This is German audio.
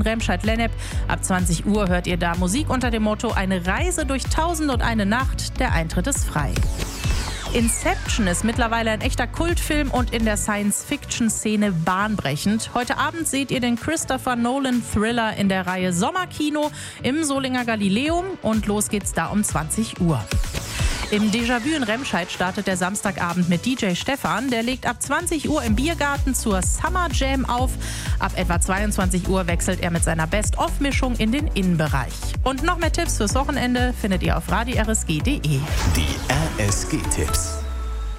Remscheid-Lennep. Ab 20 Uhr hört ihr da Musik unter dem Motto Eine Reise durch 1001 Nacht. Der Eintritt ist frei. Inception ist mittlerweile ein echter Kultfilm und in der Science-Fiction-Szene bahnbrechend. Heute Abend seht ihr den Christopher Nolan-Thriller in der Reihe Sommerkino im Solinger Galileum und los geht's da um 20 Uhr. Im Déjà-vu in Remscheid startet der Samstagabend mit DJ Stefan. Der legt ab 20 Uhr im Biergarten zur Summer Jam auf. Ab etwa 22 Uhr wechselt er mit seiner Best-of-Mischung in den Innenbereich. Und noch mehr Tipps fürs Wochenende findet ihr auf radirsg.de. Die RSG-Tipps.